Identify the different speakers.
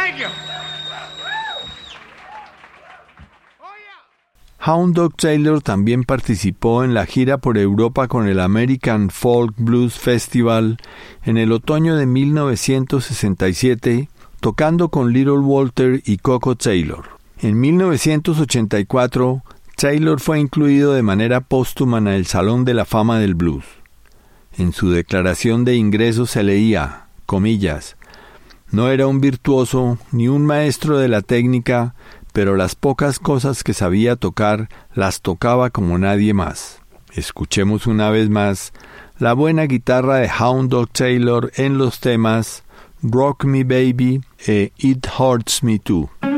Speaker 1: Thank you.
Speaker 2: Hound Dog Taylor también participó en la gira por Europa con el American Folk Blues Festival en el otoño de 1967, tocando con Little Walter y Coco Taylor. En 1984, Taylor fue incluido de manera póstuma en el Salón de la Fama del Blues. En su declaración de ingreso se leía, comillas, no era un virtuoso ni un maestro de la técnica, pero las pocas cosas que sabía tocar las tocaba como nadie más. Escuchemos una vez más la buena guitarra de Hound Dog Taylor en los temas Rock Me Baby e It Hurts Me Too.